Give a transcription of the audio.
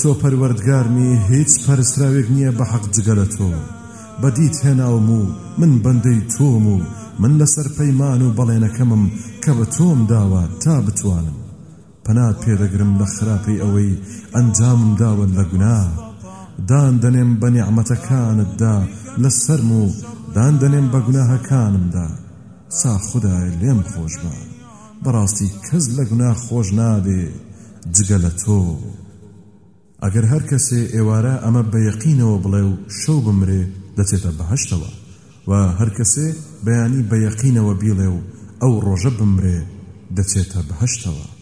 تۆ پەروەردگارمی هیچ پەرستراوێک نییە بە حەق جگە لە تۆ بەدیت هێناوم و من بەندەی تۆم و من لەسەر پەیمان و بەڵێنەکەمم کە بە تۆم داوە تا بتوانم پەنات پێدەگرم لە خراپەی ئەوەی ئەنجامم داوە لە گوناه دان دەنێم بە نیعمەتەکانتدا لەسەرم و دان دەنێم بە گوناهەکانمدا سا خودای لێم خۆش بە بەڕاستی کەس لە گوناه خۆش نابێ جگە لە تۆ ئەگەر هەر کەسێ ئێوارە ئەمە بە یەقینەوە بڵێ و شەو بمرێ دەچێتە بەهەشتەوە و هەر کەسێ بەیانی بە یەقینەوە بیڵێ و ئەو ڕۆژە بمرێ دەچێتە بەهەشتەوە